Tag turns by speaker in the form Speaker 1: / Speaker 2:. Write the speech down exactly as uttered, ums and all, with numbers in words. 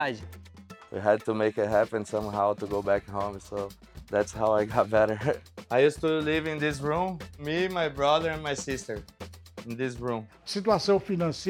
Speaker 1: We had to make it happen somehow to go back home, so that's how I got better. I used to live in this room, me, my brother and my sister, in this room.
Speaker 2: Situação financeira